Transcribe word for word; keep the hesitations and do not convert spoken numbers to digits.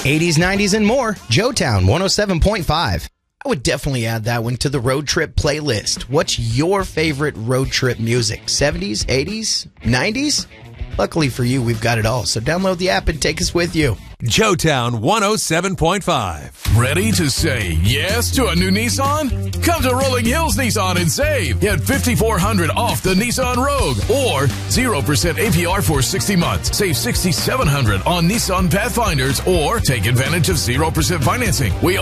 eighties, nineties, and more. Joetown one oh seven point five. I would definitely add that one to the road trip playlist. What's your favorite road trip music? seventies, eighties, nineties? Luckily for you, we've got it all. So download the app and take us with you. Joetown one oh seven point five. Ready to say yes to a new Nissan? Come to Rolling Hills Nissan and save. Get five thousand four hundred dollars off the Nissan Rogue or zero percent A P R for sixty months. Save six thousand seven hundred dollars on Nissan Pathfinders or take advantage of zero percent financing. We